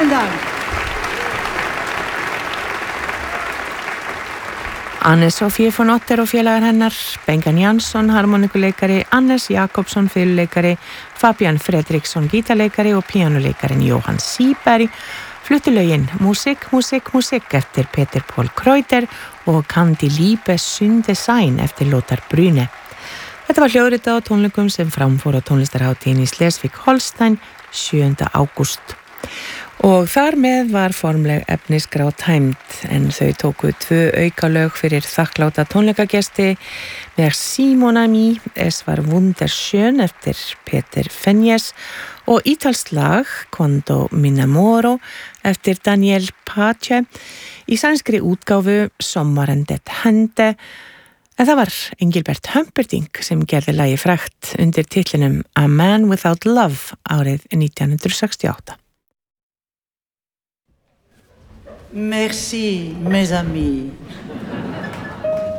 Vielen Dank. Anne-Sophie von Otter og félagar hennar, Bengan Jansson, harmonikuleikari, Annes Jakobsson, fiðluleikari, Fabian Fredriksson, gítarleikari og píanuleikarin Johan Sieberg fluttu lögin Musik, musik, musik eftir Peter Paul Kreuter og Kann die Liebe Sünde sein eftir Lothar Brüne. Þetta var hljóðritað á tónleikum sem framfór á tónlistarhátíðinni í Schleswig-Holstein 7. ágúst. Og þar með var formleg efnisgrá tæmd en þau tóku 2 aukalög fyrir þakkláta tónleikagesti Merci mon ami, es var wunderschön eftir Peter Fenjes og ítalskt lag Quando m'inamoro eftir Daniel Pace í sænskri útgáfu Sommaren det hände. En það var Engilbert Humperdinck sem gerði lagið frægt undir titlinum A Man Without Love árið 1968. Merci, mes amis.